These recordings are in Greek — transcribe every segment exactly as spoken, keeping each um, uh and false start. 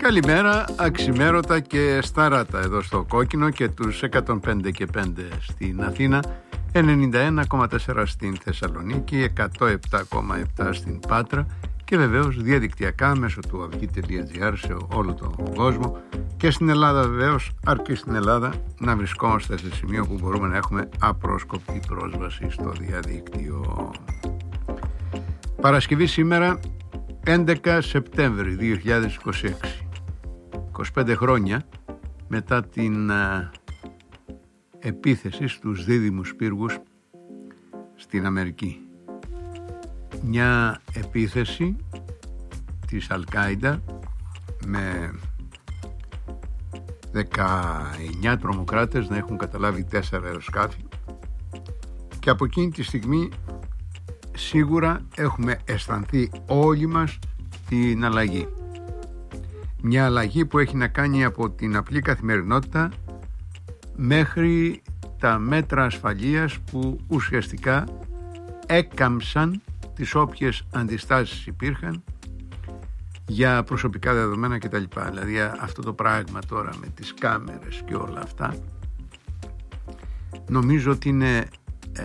Καλημέρα, αξιμέρωτα και σταράτα εδώ στο Κόκκινο και τους εκατόν πέντε και πέντε στην Αθήνα, ενενήντα ένα κόμμα τέσσερα στην Θεσσαλονίκη, εκατόν επτά κόμμα επτά στην Πάτρα και βεβαίως διαδικτυακά μέσω του αυγή τελεία τζι άρ σε όλο τον κόσμο και στην Ελλάδα βεβαίως, αρκεί στην Ελλάδα να βρισκόμαστε σε σημείο που μπορούμε να έχουμε απρόσκοπτη πρόσβαση στο διαδίκτυο. Παρασκευή σήμερα, έντεκα Σεπτέμβρη δύο χιλιάδες είκοσι έξι, είκοσι πέντε χρόνια μετά την α, επίθεση στους δίδυμους πύργους στην Αμερική. Μια επίθεση της Αλ-Κάιντα με δεκαεννιά τρομοκράτες να έχουν καταλάβει τέσσερα αεροσκάφη και από εκείνη τη στιγμή σίγουρα έχουμε αισθανθεί όλοι μας την αλλαγή. Μια αλλαγή που έχει να κάνει από την απλή καθημερινότητα μέχρι τα μέτρα ασφαλείας που ουσιαστικά έκαμψαν τις όποιες αντιστάσεις υπήρχαν για προσωπικά δεδομένα κτλ. Δηλαδή αυτό το πράγμα τώρα με τις κάμερες και όλα αυτά νομίζω ότι είναι ε,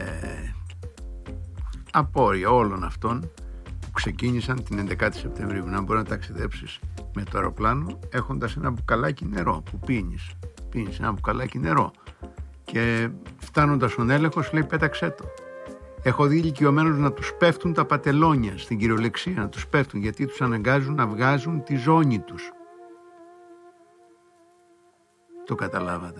απόρρια όλων αυτών που ξεκίνησαν την έντεκα Σεπτεμβρίου, να μπορεί να ταξιδέψεις με το αεροπλάνο έχοντας ένα μπουκαλάκι νερό που πίνεις πίνεις ένα μπουκαλάκι νερό και φτάνοντας στον έλεγχο σου λέει πέταξέ το. Έχω δει ηλικιωμένους να τους πέφτουν τα πατελόνια, στην κυριολεξία να τους πέφτουν, γιατί τους αναγκάζουν να βγάζουν τη ζώνη τους. Το καταλάβατε?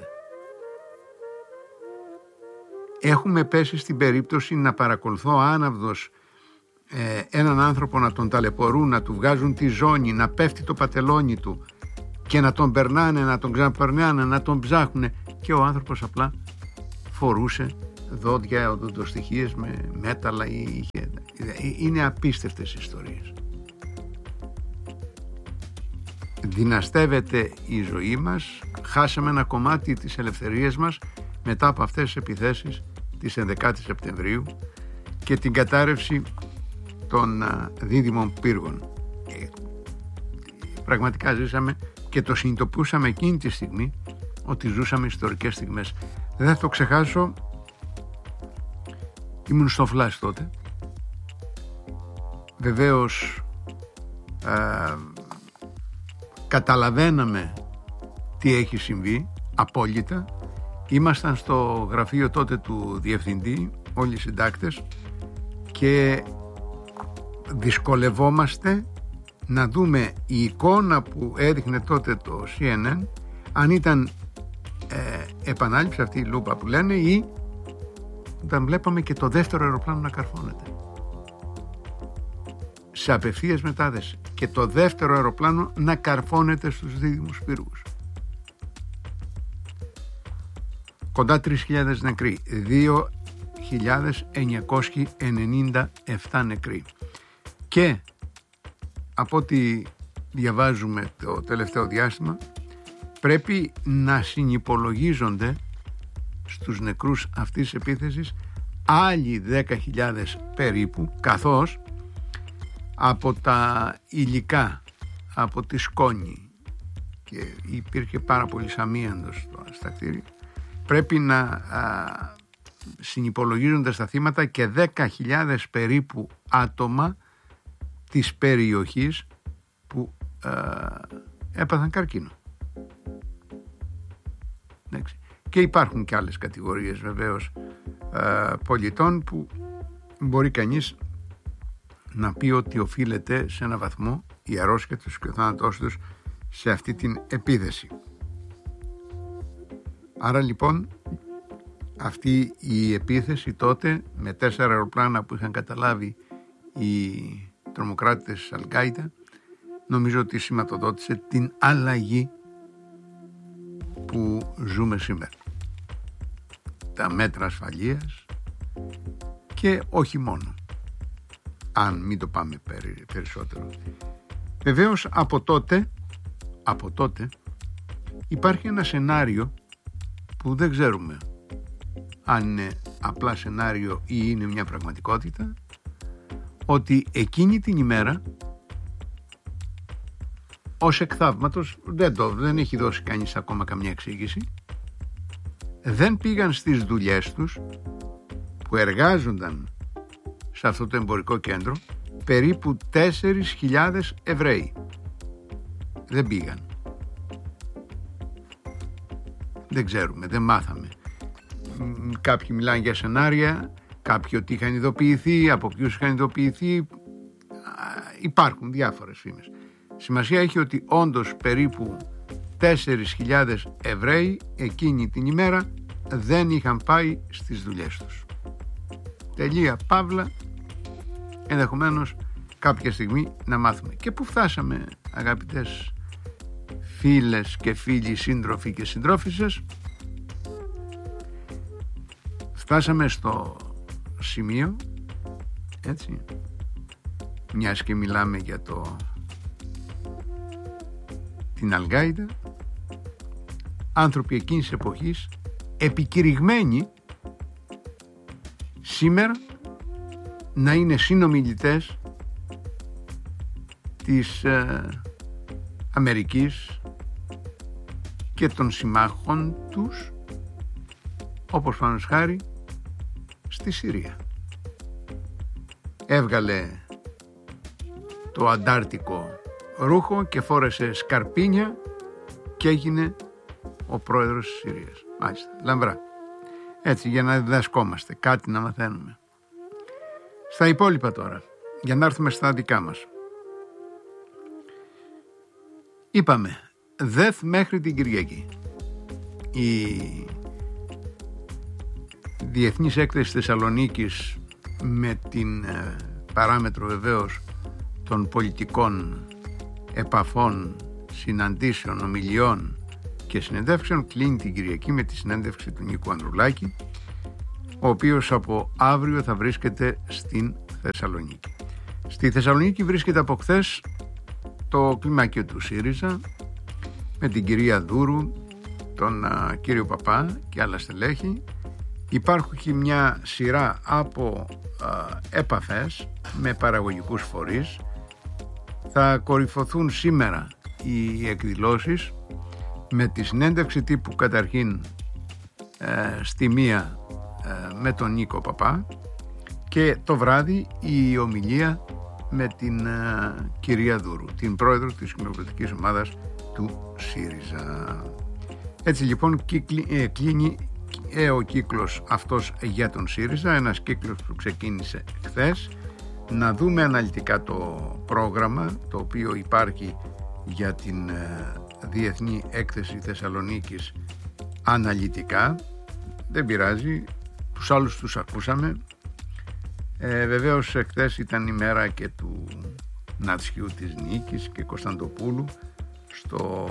Έχουμε πέσει στην περίπτωση να παρακολουθώ άναυδος ε, έναν άνθρωπο να τον ταλαιπωρούν, να του βγάζουν τη ζώνη, να πέφτει το πατελόνι του και να τον περνάνε, να τον ξαναπερνάνε, να τον ψάχνουν και ο άνθρωπος απλά φορούσε δόντια, οδοντοστοιχείες με μέταλλα ή είχε... Είναι απίστευτες ιστορίες. Δυναστεύεται η ζωή μας, χάσαμε ένα κομμάτι της ελευθερίας μας μετά από αυτές τις επιθέσεις της έντεκα Σεπτεμβρίου και την κατάρρευση των δίδυμων πύργων. Ε, πραγματικά ζήσαμε και το συνειδητοποιούσαμε εκείνη τη στιγμή ότι ζούσαμε ιστορικές στιγμές. Δεν θα το ξεχάσω. Ήμουν στο φλάσ τότε. Βεβαίως ε, καταλαβαίναμε τι έχει συμβεί απόλυτα. Ήμασταν στο γραφείο τότε του διευθυντή, όλοι οι συντάκτες, και δυσκολευόμαστε να δούμε η εικόνα που έδειχνε τότε το σι εν εν αν ήταν ε, επανάληψη, αυτή η λούπα που λένε, ή όταν βλέπαμε και το δεύτερο αεροπλάνο να καρφώνεται σε απευθείας μετάδεση και το δεύτερο αεροπλάνο να καρφώνεται στους δίδυμους πύργους. Κοντά τρεις χιλιάδες νεκροί, δύο χιλιάδες εννιακόσιοι ενενήντα επτά νεκροί. Και από ό,τι διαβάζουμε το τελευταίο διάστημα πρέπει να συνυπολογίζονται στους νεκρούς αυτής της επίθεσης άλλοι δέκα χιλιάδες περίπου, καθώς από τα υλικά, από τη σκόνη, και υπήρχε πάρα πολύ αμίαντος στα κτίρια, πρέπει να α, συνυπολογίζονται στα θύματα και δέκα χιλιάδες περίπου άτομα της περιοχής που α, έπαθαν καρκίνο. Εντάξει. Και υπάρχουν και άλλες κατηγορίες βεβαίως ε, πολιτών που μπορεί κανείς να πει ότι οφείλεται σε ένα βαθμό η αρρώστια τους και ο θάνατός τους σε αυτή την επίθεση. Άρα λοιπόν αυτή η επίθεση τότε με τέσσερα αεροπλάνα που είχαν καταλάβει οι τρομοκράτες της Αλ-Κάιντα νομίζω ότι σηματοδότησε την αλλαγή που ζούμε σήμερα. Τα μέτρα ασφαλείας και όχι μόνο, αν μην το πάμε περισσότερο. Βεβαίως από τότε από τότε υπάρχει ένα σενάριο που δεν ξέρουμε αν είναι απλά σενάριο ή είναι μια πραγματικότητα, ότι εκείνη την ημέρα ως εκ θαύματος, δεν, το, δεν έχει δώσει κανείς ακόμα καμιά εξήγηση, δεν πήγαν στις δουλειές τους που εργάζονταν σε αυτό το εμπορικό κέντρο περίπου τέσσερις χιλιάδες Εβραίοι. Δεν πήγαν. Δεν ξέρουμε, δεν μάθαμε. Κάποιοι μιλάνε για σενάρια, κάποιοι ότι είχαν ειδοποιηθεί, από ποιους είχαν ειδοποιηθεί. Υπάρχουν διάφορες φήμες. Σημασία έχει ότι όντως περίπου τέσσερις χιλιάδες Εβραίοι εκείνη την ημέρα δεν είχαν πάει στις δουλειές τους. Τελεία, παύλα, ενδεχομένως κάποια στιγμή να μάθουμε. Και πού φτάσαμε, αγαπητές φίλες και φίλοι, σύντροφοι και συντρόφισσες? Φτάσαμε στο σημείο, έτσι, μιας και μιλάμε για το την Αλ-Γκάιντα, άνθρωποι εκείνης της εποχής επικηρυγμένοι σήμερα να είναι συνομιλητές της ε, Αμερικής και των συμμάχων τους, όπως πάνω χάρη στη Συρία. Έβγαλε το αντάρτικο ρούχο και φόρεσε σκαρπίνια και έγινε ο πρόεδρος της Συρίας. Μάλιστα, λαμπρά. Έτσι, για να διδασκόμαστε, κάτι να μαθαίνουμε. Στα υπόλοιπα τώρα, για να έρθουμε στα δικά μας. Είπαμε, ΔΕΘ μέχρι την Κυριακή. Η Διεθνής Έκθεση Θεσσαλονίκης, με την ε, παράμετρο βεβαίως των πολιτικών επαφών, συναντήσεων, ομιλιών και συνεντεύξεων, κλείνει την Κυριακή με τη συνέντευξη του Νίκου Ανδρουλάκη, ο οποίος από αύριο θα βρίσκεται στην Θεσσαλονίκη. Στη Θεσσαλονίκη βρίσκεται από χθες το κλιμάκιο του ΣΥΡΙΖΑ με την κυρία Δούρου, τον α, κύριο Παπά και άλλα στελέχη. Υπάρχει μια σειρά από α, επαφές με παραγωγικούς φορείς. Θα κορυφωθούν σήμερα οι εκδηλώσεις με τη συνέντευξη τύπου καταρχήν ε, στη μία ε, με τον Νίκο Παπά και το βράδυ η ομιλία με την ε, κυρία Δούρου, την πρόεδρο της κοινοβουλευτικής ομάδας του ΣΥΡΙΖΑ. Έτσι λοιπόν κύκλει, ε, κλείνει ε, ο κύκλος αυτός για τον ΣΥΡΙΖΑ, ένας κύκλος που ξεκίνησε χθες. Να δούμε αναλυτικά το πρόγραμμα το οποίο υπάρχει για την ε, Διεθνή Έκθεση Θεσσαλονίκης αναλυτικά. Δεν πειράζει, τους άλλους τους ακούσαμε. Ε, βεβαίως χθες ήταν η μέρα και του Νατσιού της Νίκης και Κωνσταντοπούλου στο,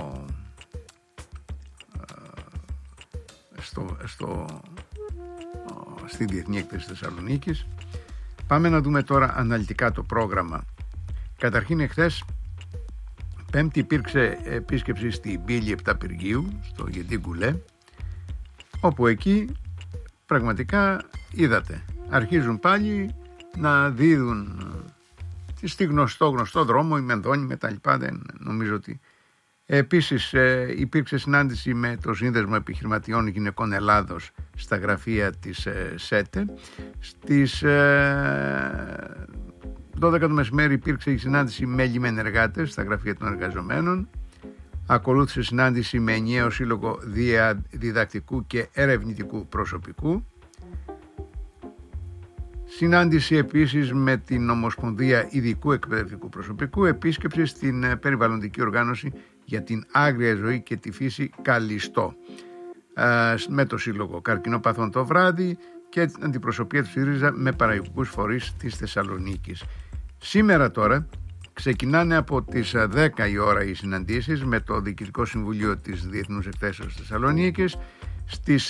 στο, στο, στη Διεθνή Έκθεση Θεσσαλονίκης. Πάμε να δούμε τώρα αναλυτικά το πρόγραμμα. Καταρχήν εχθές Πέμπτη υπήρξε επίσκεψη στη Μπύλη Επταπυργίου, στο Γεντή Γκουλέ, όπου εκεί πραγματικά είδατε, αρχίζουν πάλι να δίδουν στη γνωστό γνωστό δρόμο, η Μενδώνη με τα λοιπά, δεν νομίζω ότι... Επίσης ε, υπήρξε συνάντηση με το Σύνδεσμο Επιχειρηματιών Γυναικών Ελλάδος στα γραφεία της ε, ΣΕΤΕ. Στις ε, δώδεκα το μεσημέρι υπήρξε η συνάντηση με λιμενεργάτες στα γραφεία των εργαζομένων. Ακολούθησε συνάντηση με ενιαίο σύλλογο διδακτικού και ερευνητικού προσωπικού. Συνάντηση επίσης με την Ομοσπονδία Ειδικού Εκπαιδευτικού Προσωπικού. Επίσκεψη στην περιβαλλοντική οργάνωση για την άγρια ζωή και τη φύση Καλιστό, με το Σύλλογο Καρκινοπαθών το βράδυ και την αντιπροσωπεία του ΣΥΡΙΖΑ με παραγωγικούς φορείς της Θεσσαλονίκης. Σήμερα τώρα ξεκινάνε από τις δέκα η ώρα οι συναντήσεις με το Διοικητικό Συμβουλίο της Διεθνούς Εκθέσεως Θεσσαλονίκης. Στις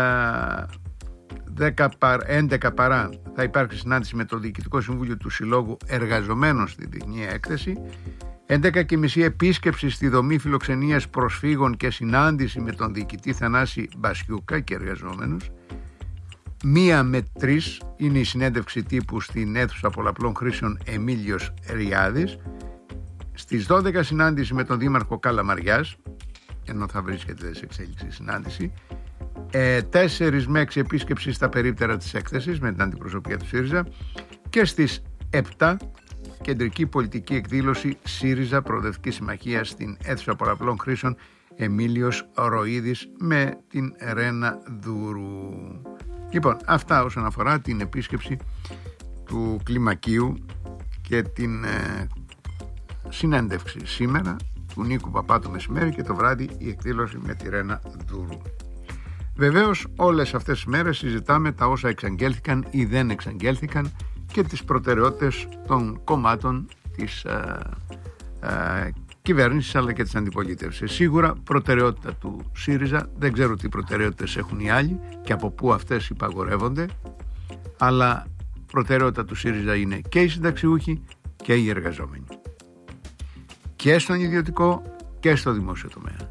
έντεκα παρά θα υπάρξει συνάντηση με το Διοικητικό Συμβούλιο του Συλλόγου Εργαζομένων στη Διεθνή Έκθεση. έντεκα και μισή επίσκεψη στη δομή φιλοξενίας προσφύγων και συνάντηση με τον διοικητή Θανάση Μπασιούκα και εργαζόμενους. Μία με τρεις είναι η συνέντευξη τύπου στην αίθουσα πολλαπλών χρήσεων Εμίλιος Ριάδης. Στις δώδεκα συνάντηση με τον Δήμαρχο Καλαμαριάς, ενώ θα βρίσκεται σε εξέλιξη συνάντηση, ε, τέσσερις με έξι επίσκεψη στα περίπτερα της έκθεσης με την αντιπροσωπεία του ΣΥΡΙΖΑ, και στις επτά κεντρική πολιτική εκδήλωση ΣΥΡΙΖΑ Προοδευτική Συμμαχία στην αίθουσα πολλαπλών χρήσεων Εμίλιος Ροΐδης με την Ρένα Δούρου. Λοιπόν, αυτά όσον αφορά την επίσκεψη του Κλιμακίου και την ε, συνέντευξη σήμερα του Νίκου Παπά το μεσημέρι, και το βράδυ η εκδήλωση με τη Ρένα Δούρου. Βεβαίως όλες αυτές τις μέρες συζητάμε τα όσα εξαγγέλθηκαν ή δεν εξαγγέλθηκαν και τις προτεραιότητες των κομμάτων της ε, ε, κυβέρνησης αλλά και της αντιπολίτευσης. Σίγουρα προτεραιότητα του ΣΥΡΙΖΑ, δεν ξέρω τι προτεραιότητες έχουν οι άλλοι και από πού αυτές υπαγορεύονται, αλλά προτεραιότητα του ΣΥΡΙΖΑ είναι και οι συνταξιούχοι και οι εργαζόμενοι, και στον ιδιωτικό και στο δημόσιο τομέα.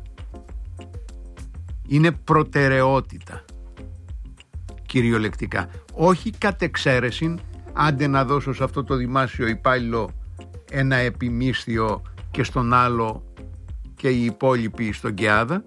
Είναι προτεραιότητα κυριολεκτικά, όχι κατ' εξαίρεση, άντε να δώσω σε αυτό το δημόσιο υπάλληλο ένα επιμίσθιο και στον άλλο και οι υπόλοιποι στον ΚΕΑΔΑ.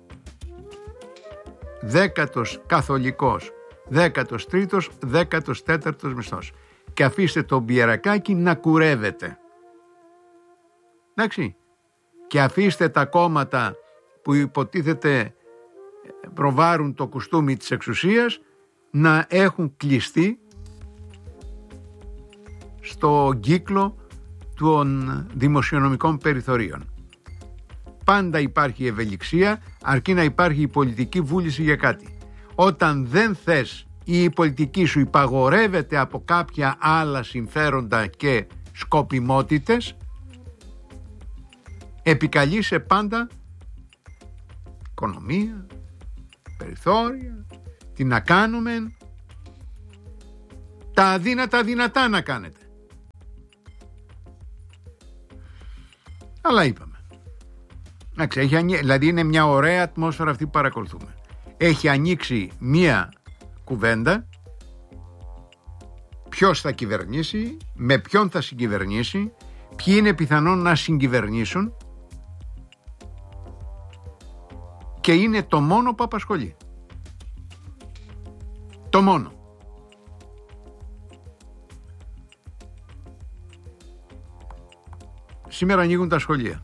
Δέκατος καθολικός, δέκατος τρίτος, δέκατος τέταρτος μισθός, και αφήστε τον Πιερακάκη να κουρεύεται, εντάξει, και αφήστε τα κόμματα που υποτίθεται προβάρουν το κουστούμι της εξουσίας να έχουν κλειστεί στο κύκλο των δημοσιονομικών περιθωρίων. Πάντα υπάρχει ευελιξία, αρκεί να υπάρχει η πολιτική βούληση για κάτι. Όταν δεν θες ή η πολιτική σου υπαγορεύεται από κάποια άλλα συμφέροντα και σκοπιμότητες, επικαλείσαι πάντα οικονομία, περιθώρια, τι να κάνουμε, τα αδύνατα δυνατά να κάνετε. Αλλά είπαμε, έχει ανοίξει, δηλαδή είναι μια ωραία ατμόσφαιρα αυτή που παρακολουθούμε. Έχει ανοίξει μια κουβέντα, ποιος θα κυβερνήσει, με ποιον θα συγκυβερνήσει, ποιοι είναι πιθανόν να συγκυβερνήσουν, και είναι το μόνο που απασχολεί. Το μόνο. Σήμερα ανοίγουν τα σχολεία.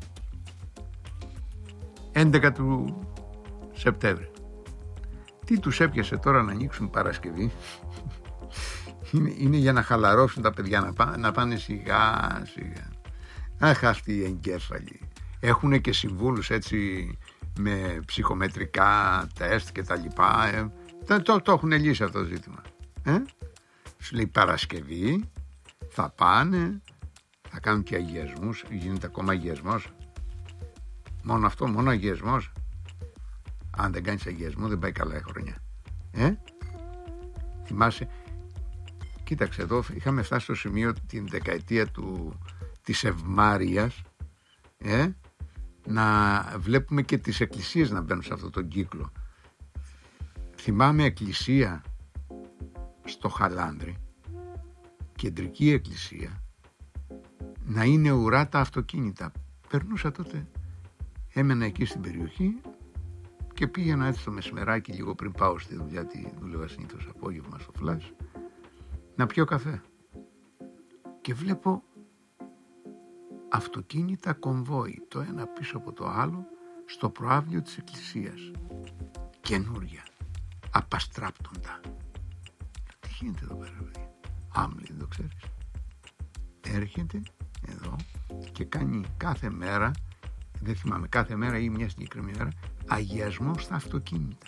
έντεκα του Σεπτέμβρη. Τι τους έπιασε τώρα να ανοίξουν Παρασκευή? είναι, είναι για να χαλαρώσουν τα παιδιά, να, πά, να πάνε σιγά σιγά. Αχ, αυτοί οι εγκέφαλοι. Έχουνε και συμβούλους έτσι με ψυχομετρικά τεστ και τα λοιπά. Ε, το, το, το έχουν λύσει αυτό το ζήτημα. Ε? Σου λέει Παρασκευή θα πάνε, θα κάνουν και αγιασμούς. Γίνεται ακόμα αγιασμός? Μόνο αυτό, μόνο αγιασμός? Αν δεν κάνεις αγιασμό δεν πάει καλά η χρονιά. Ε? Θυμάσαι, κοίταξε εδώ, είχαμε φτάσει στο σημείο την δεκαετία του, της ευμάρειας, ε? να βλέπουμε και τις εκκλησίες να μπαίνουν σε αυτόν τον κύκλο. Θυμάμαι εκκλησία στο Χαλάνδρι, κεντρική εκκλησία, να είναι ουρά τα αυτοκίνητα. Περνούσα τότε, έμενα εκεί στην περιοχή και πήγαινα έτσι το μεσημεράκι λίγο πριν πάω στη δουλειά, γιατί δούλευα συνήθως απόγευμα στο φλάς, να πιω καφέ. Και βλέπω αυτοκίνητα κομβόι, το ένα πίσω από το άλλο, στο προαύλιο της εκκλησίας. Καινούρια, απαστράπτοντα. Τι γίνεται εδώ πέρα, παιδιά? Άμλη, δεν το ξέρεις? Έρχεται εδώ και κάνει κάθε μέρα, δεν θυμάμαι, κάθε μέρα ή μια συγκεκριμένη μέρα, αγιασμό στα αυτοκίνητα.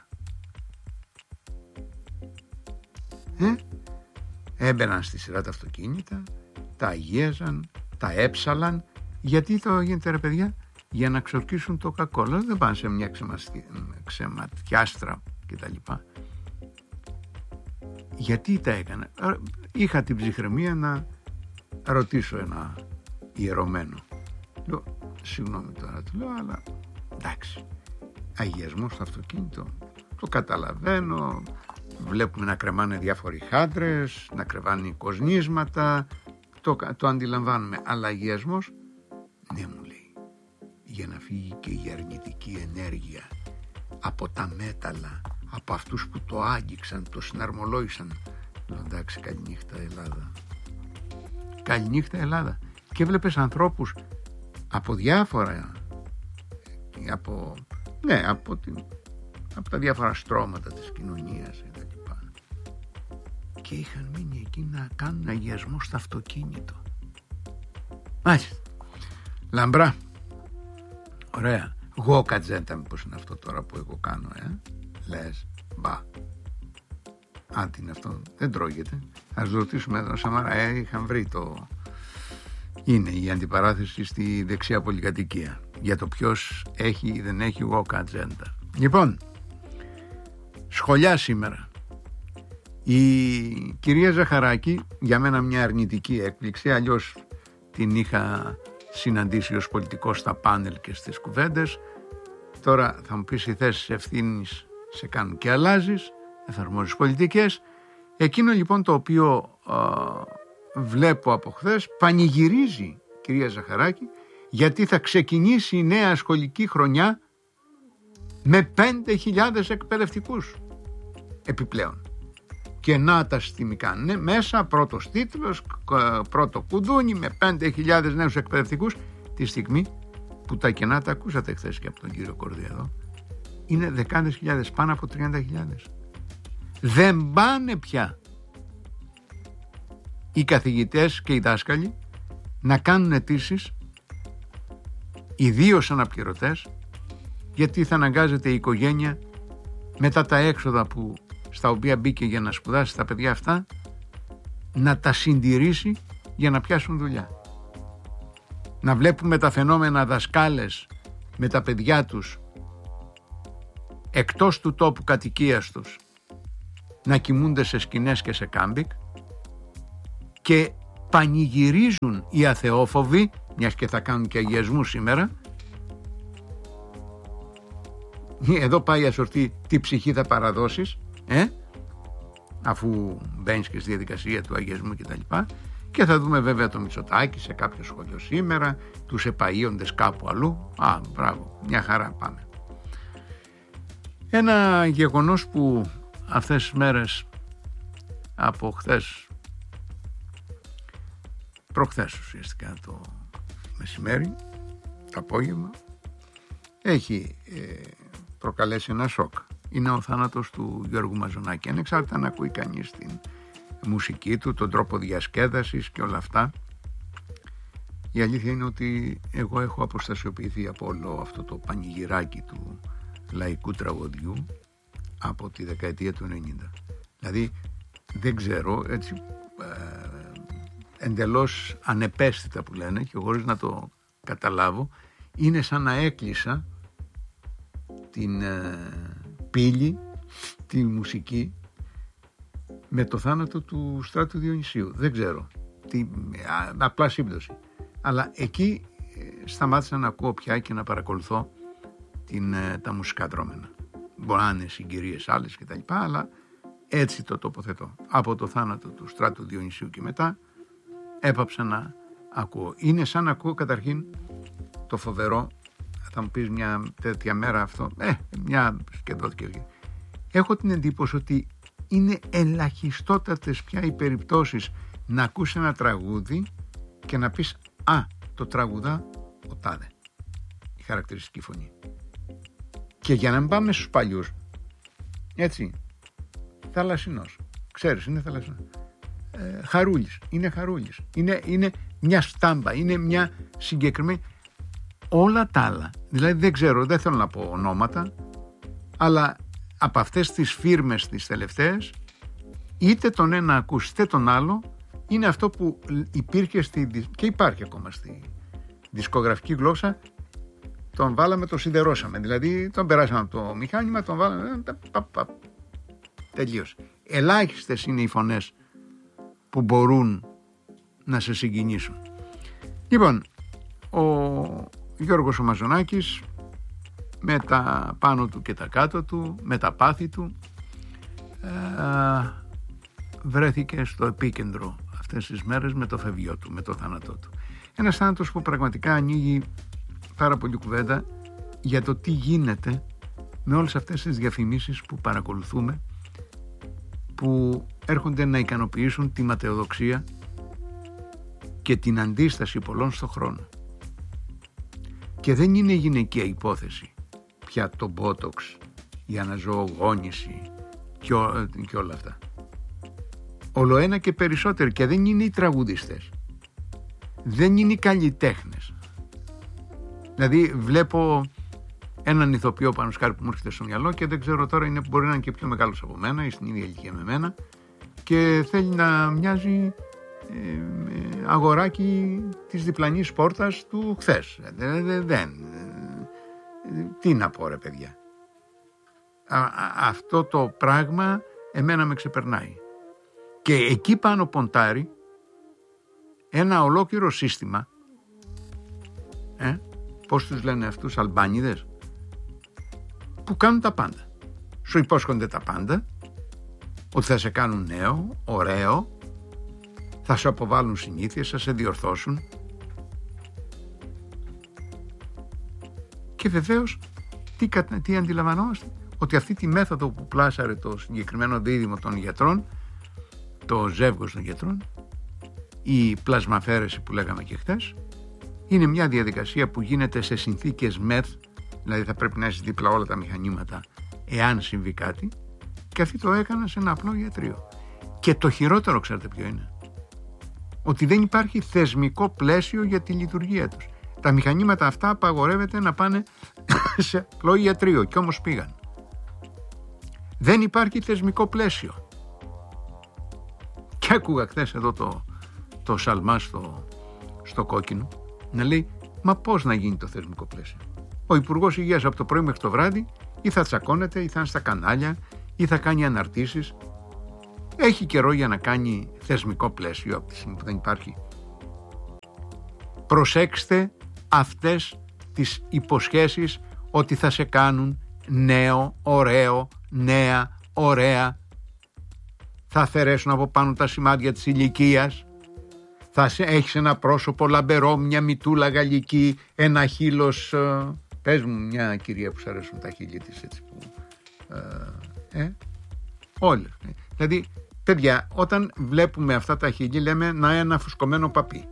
Ε? Έμπαιναν στη σειρά τα αυτοκίνητα, τα αγίαζαν, τα έψαλαν. Γιατί το γίνεται, ρε παιδιά? Για να ξορκίσουν το κακό. Δεν πάνε σε μια ξεματιάστρα κτλ. Γιατί τα έκανα? Είχα την ψυχραιμία να ρωτήσω ένα ιερωμένο. Λέω, συγγνώμη τώρα, του λέω, αλλά εντάξει, αγιασμό στο αυτοκίνητο, το καταλαβαίνω. Βλέπουμε να κρεμάνε διάφοροι χάντρες, να κρεμάνε κοσνίσματα, το, το αντιλαμβάνουμε, αλλά αγιασμός, ναι, μου λέει, για να φύγει και η αρνητική ενέργεια από τα μέταλλα, από αυτούς που το άγγιξαν, το συναρμολόγησαν. Λέω εντάξει, καληνύχτα Ελλάδα. Καληνύχτα Ελλάδα. Και έβλεπες ανθρώπους από διάφορα, από, ναι, από, την, από τα διάφορα στρώματα της κοινωνίας και τα λοιπά. Και είχαν μείνει εκεί να κάνουν αγιασμό στο αυτοκίνητο. Μάλιστα. Λαμπρά. Ωραία. Εγώ κατζέντα μήπως είναι αυτό τώρα που εγώ κάνω, ε. Λες, μπα. Αν τι είναι αυτό, δεν τρώγεται. Ας ρωτήσουμε εδώ Σαμαρά, ε, είχαν βρει το... Είναι η αντιπαράθεση στη δεξιά πολυκατοικία για το ποιος έχει ή δεν έχει walk agenda. Λοιπόν, σχολιά σήμερα. Η κυρία Ζαχαράκη, για μένα μια αρνητική έκπληξη, αλλιώς την είχα συναντήσει ως πολιτικός στα πάνελ και στις κουβέντες. Τώρα θα μου πεις, οι θέσεις ευθύνης σε κάνουν και αλλάζεις, εφαρμόζεις πολιτικές. Εκείνο λοιπόν το οποίο α, βλέπω από χθες, πανηγυρίζει κυρία Ζαχαράκη, γιατί θα ξεκινήσει η νέα σχολική χρονιά με πέντε χιλιάδες εκπαιδευτικούς επιπλέον. Και να τα συστημικά, ναι, μέσα πρώτος τίτλος, πρώτο κουδούνι με πέντε χιλιάδες νέους εκπαιδευτικούς, τη στιγμή που τα κενά τα ακούσατε χθες και από τον κύριο Κορδία εδώ, είναι δεκάδες χιλιάδες, πάνω από τριάντα χιλιάδες. Δεν πάνε πια οι καθηγητές και οι δάσκαλοι να κάνουν αιτήσεις, ιδίως αναπληρωτές, γιατί θα αναγκάζεται η οικογένεια μετά τα έξοδα που, στα οποία μπήκε για να σπουδάσει τα παιδιά αυτά, να τα συντηρήσει για να πιάσουν δουλειά. Να βλέπουμε τα φαινόμενα δασκάλες με τα παιδιά τους εκτός του τόπου κατοικίας τους να κοιμούνται σε σκηνές και σε κάμπικ, και πανηγυρίζουν οι αθεόφοβοι, μιας και θα κάνουν και αγιασμού σήμερα. Εδώ πάει η ασορτή, τι ψυχή θα παραδώσεις, ε? αφού μπαίνεις και στη διαδικασία του αγιασμού κτλ. Και, και θα δούμε βέβαια το Μητσοτάκη σε κάποιο σχολείο σήμερα, τους επαΐοντες κάπου αλλού. Α, μπράβο, μια χαρά, πάμε. Ένα γεγονός που αυτές τις μέρες, από χθες, προχθές ουσιαστικά το μεσημέρι, το απόγευμα, έχει ε, προκαλέσει ένα σοκ. Είναι ο θάνατος του Γιώργου Μαζονάκη. Ανεξάρτητα να ακούει κανείς την μουσική του, τον τρόπο διασκέδασης και όλα αυτά, η αλήθεια είναι ότι εγώ έχω αποστασιοποιηθεί από όλο αυτό το πανηγυράκι του λαϊκού τραγωδιού από τη δεκαετία του ενενήντα. Δηλαδή δεν ξέρω, έτσι ε, εντελώς ανεπαίσθητα που λένε και χωρίς να το καταλάβω, είναι σαν να έκλεισα την ε, πύλη, τη μουσική, με το θάνατο του Στράτου Διονυσίου. Δεν ξέρω, τι, α, απλά σύμπτωση. Αλλά εκεί ε, σταμάτησα να ακούω πια και να παρακολουθώ την, ε, τα μουσικά δρόμενα. Μπορεί να είναι συγκυρίες άλλες και τα λοιπά, αλλά έτσι το τοποθετώ. Από το θάνατο του Στράτου Διονυσίου και μετά έπαψα να ακούω. Είναι σαν να ακούω καταρχήν το φοβερό, θα μου πεις μια τέτοια μέρα αυτό, ε, μια σκεδόθηκε. Έχω την εντύπωση ότι είναι ελαχιστότατες πια οι περιπτώσεις να ακούσει ένα τραγούδι και να πεις, α, το τραγουδά ο τάδε, η χαρακτηριστική φωνή. Και για να μην πάμε στους παλιούς, έτσι, Θαλασσινός, ξέρεις, είναι Θαλασσινός, ε, Χαρούλης, είναι Χαρούλης, είναι, είναι μια στάμπα, είναι μια συγκεκριμένη, όλα τα άλλα, δηλαδή δεν ξέρω, δεν θέλω να πω ονόματα, αλλά από αυτές τις φίρμες τις τελευταίες, είτε τον ένα ακούς είτε τον άλλο, είναι αυτό που υπήρχε στη, και υπάρχει ακόμα στη δισκογραφική γλώσσα, τον βάλαμε, το σιδερώσαμε, δηλαδή τον περάσαμε από το μηχάνημα, τον βάλαμε, πα, πα, τελείωσε. Ελάχιστες είναι οι φωνές που μπορούν να σε συγκινήσουν. Λοιπόν, ο Γιώργος ο Μαζονάκης, με τα πάνω του και τα κάτω του, με τα πάθη του, ε, βρέθηκε στο επίκεντρο αυτές τις μέρες με το φευγιό του, με το θάνατό του. Ένας θάνατος που πραγματικά ανοίγει πάρα πολύ κουβέντα για το τι γίνεται με όλες αυτές τις διαφημίσεις που παρακολουθούμε, που έρχονται να ικανοποιήσουν τη ματαιοδοξία και την αντίσταση πολλών στον χρόνο. Και δεν είναι γυναικεία υπόθεση πια το μπότοξ, η αναζωογόνηση και, ό, και όλα αυτά. Όλο ένα και περισσότερο, και δεν είναι οι τραγουδιστές, δεν είναι οι καλλιτέχνες. Δηλαδή βλέπω έναν ηθοποιό πάνω σκάρι που μου έρχεται στο μυαλό και δεν ξέρω τώρα, είναι, μπορεί να είναι και πιο μεγάλος από μένα ή στην ίδια ηλικία με μένα, και θέλει να μοιάζει ε, αγοράκι της διπλανής πόρτας του χθες. Δεν, δεν, δεν. Τι να πω ρε παιδιά. Α, α, αυτό το πράγμα εμένα με ξεπερνάει. Και εκεί πάνω ποντάρει ένα ολόκληρο σύστημα, ε, πώς τους λένε αυτούς, Αλμπάνιδες, που κάνουν τα πάντα. Σου υπόσχονται τα πάντα, ότι θα σε κάνουν νέο, ωραίο, θα σου αποβάλουν συνήθειες, θα σε διορθώσουν. Και βεβαίως τι, τι αντιλαμβανόμαστε? Ότι αυτή τη μέθοδο που πλάσαρε το συγκεκριμένο δίδυμο των γιατρών, το ζεύγος των γιατρών, η πλασμαφέρεση που λέγαμε και χθες, είναι μια διαδικασία που γίνεται σε συνθήκες μεθ, δηλαδή θα πρέπει να έχεις δίπλα όλα τα μηχανήματα εάν συμβεί κάτι, και αυτοί το έκαναν σε ένα απλό ιατρείο. Και το χειρότερο, ξέρετε ποιο είναι? Ότι δεν υπάρχει θεσμικό πλαίσιο για τη λειτουργία τους. Τα μηχανήματα αυτά απαγορεύεται να πάνε σε απλό ιατρείο, και όμως πήγαν. Δεν υπάρχει θεσμικό πλαίσιο. Και άκουγα χθες εδώ το, το Σαλμά στο, στο Κόκκινο να λέει, μα πώς να γίνει το θεσμικό πλαίσιο? Ο Υπουργός Υγείας από το πρωί μέχρι το βράδυ ή θα τσακώνεται ή θα είναι στα κανάλια ή θα κάνει αναρτήσεις. Έχει καιρό για να κάνει θεσμικό πλαίσιο από τη στιγμή που δεν υπάρχει? Προσέξτε αυτές τις υποσχέσεις ότι θα σε κάνουν νέο, ωραίο, νέα, ωραία. Θα αφαιρέσουν από πάνω τα σημάδια της ηλικίας. Θα σε, έχεις ένα πρόσωπο λαμπερό, μια μητούλα γαλλική, ένα χείλος. Ε, πες μου μια κυρία που σου αρέσουν τα χείλη της, έτσι που... Ε, ε, όλες. Δηλαδή, παιδιά, όταν βλέπουμε αυτά τα χείλη λέμε να είναι ένα φουσκωμένο παπί.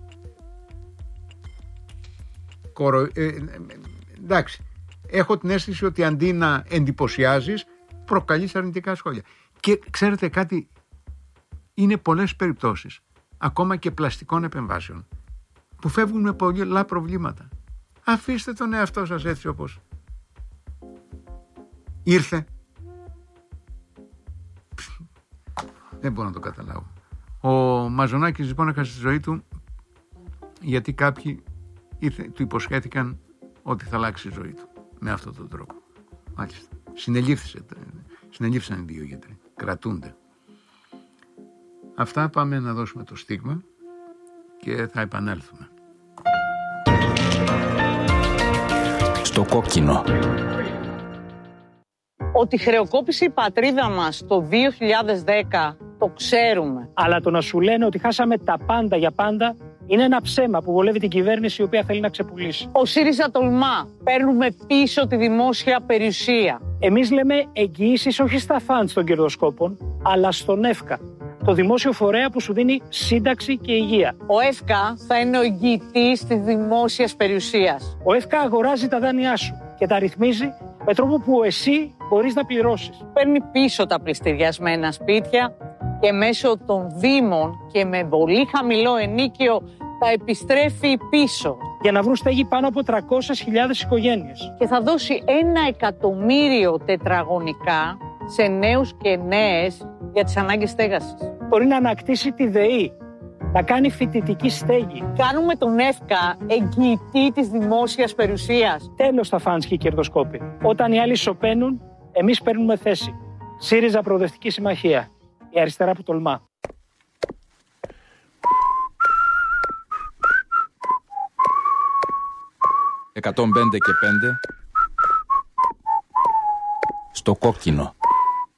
Κορο, ε, ε, ε, εντάξει, έχω την αίσθηση ότι αντί να εντυπωσιάζεις, προκαλείς αρνητικά σχόλια. Και ξέρετε κάτι, είναι πολλές περιπτώσεις, ακόμα και πλαστικών επεμβάσεων, που φεύγουν με πολλά προβλήματα. Αφήστε τον εαυτό σας έτσι όπως ήρθε. Δεν μπορώ να το καταλάβω. Ο Μαζονάκης λοιπόν έχασε τη ζωή του γιατί κάποιοι ήρθε, του υποσχέθηκαν ότι θα αλλάξει η ζωή του με αυτόν τον τρόπο. Μάλιστα. Συνελήφθησαν οι δύο γιατροί. Κρατούνται. Αυτά, πάμε να δώσουμε το στίγμα και θα επανέλθουμε. Στο Κόκκινο. Ότι χρεοκόπησε η πατρίδα μας το δύο χιλιάδες δέκα το ξέρουμε. Αλλά το να σου λένε ότι χάσαμε τα πάντα για πάντα είναι ένα ψέμα που βολεύει την κυβέρνηση η οποία θέλει να ξεπουλήσει. Ο ΣΥΡΙΖΑ τολμά. Παίρνουμε πίσω τη δημόσια περιουσία. Εμείς λέμε εγγυήσεις όχι στα φαντς των κερδοσκόπων, αλλά στον ΕΦΚΑ, το δημόσιο φορέα που σου δίνει σύνταξη και υγεία. Ο ΕΦΚΑ θα είναι ο εγγυητής της δημόσιας περιουσίας. Ο ΕΦΚΑ αγοράζει τα δάνειά σου και τα ρυθμίζει με τρόπο που εσύ μπορείς να πληρώσεις. Παίρνει πίσω τα πληστηριασμένα σπίτια και μέσω των δήμων και με πολύ χαμηλό ενίκιο τα επιστρέφει πίσω. Για να βρουν στέγη πάνω από τριακόσιες χιλιάδες οικογένειες. Και θα δώσει ένα εκατομμύριο τετραγωνικά σε νέους και νέες για τις ανάγκες στέγασης. Μπορεί να ανακτήσει τη ΔΕΗ, να κάνει φοιτητική στέγη. Κάνουμε τον ΕΦΚΑ εγγυητή της δημόσιας περιουσίας. Τέλος τα φαντς και οι κερδοσκόποι. Όταν οι άλλοι σωπαίνουν, εμείς παίρνουμε θέση. ΣΥΡΙΖΑ Προοδευτική Συμμαχία. Η αριστερά που τολμά. εκατόν πέντε και πέντε στο Κόκκινο.